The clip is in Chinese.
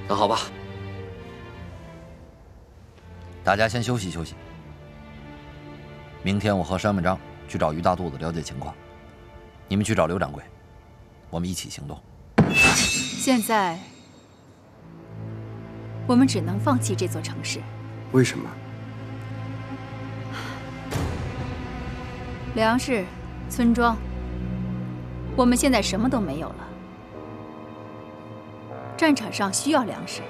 那好吧， 大家先休息休息。明天我和山本章去找于大肚子了解情况，你们去找刘掌柜，我们一起行动。 现在，我们只能放弃这座城市。 为什么？ 粮食、村庄，我们现在什么都没有了。战场上需要粮食，